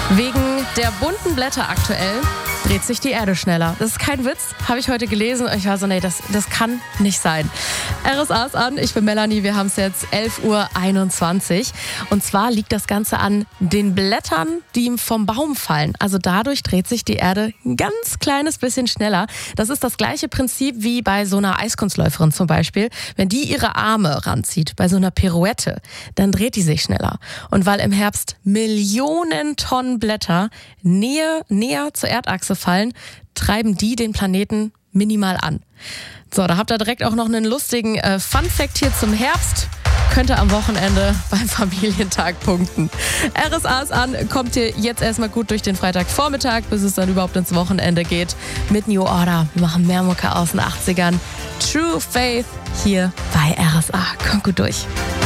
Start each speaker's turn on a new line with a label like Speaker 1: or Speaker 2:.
Speaker 1: Wegen der bunten Blätter aktuell dreht sich die Erde schneller. Das ist kein Witz, habe ich heute gelesen. Ich war so, nee, das kann nicht sein. RSA ist an, ich bin Melanie, wir haben es jetzt 11:21 Uhr. Und zwar liegt das Ganze an den Blättern, die vom Baum fallen. Also dadurch dreht sich die Erde ein ganz kleines bisschen schneller. Das ist das gleiche Prinzip wie bei so einer Eiskunstläuferin zum Beispiel. Wenn die ihre Arme ranzieht, bei so einer Pirouette, dann dreht die sich schneller. Und weil im Herbst Millionen Tonnen Blätter näher zur Erdachse fallen, treiben die den Planeten minimal an. So, da habt ihr direkt auch noch einen lustigen Fun-Fact hier zum Herbst. Könnt ihr am Wochenende beim Familientag punkten. RSA ist an, kommt ihr jetzt erstmal gut durch den Freitagvormittag, bis es dann überhaupt ins Wochenende geht. Mit New Order. Wir machen mehr Mucke aus den 80ern. True Faith hier bei RSA. Kommt gut durch.